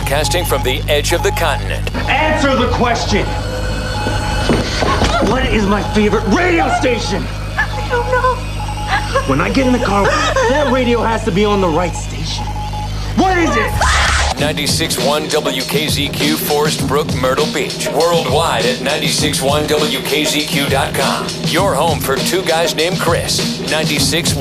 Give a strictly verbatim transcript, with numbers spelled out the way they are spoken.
Broadcasting from the edge of the continent. Answer the question! What is my favorite radio station? I don't know. When I get in the car, that radio has to be on the right station. What is it? ninety-six point one W K Z Q, Forest Brook, Myrtle Beach. Worldwide at ninety-six point one W K Z Q dot com. Your home for two guys named Chris. ninety-six point one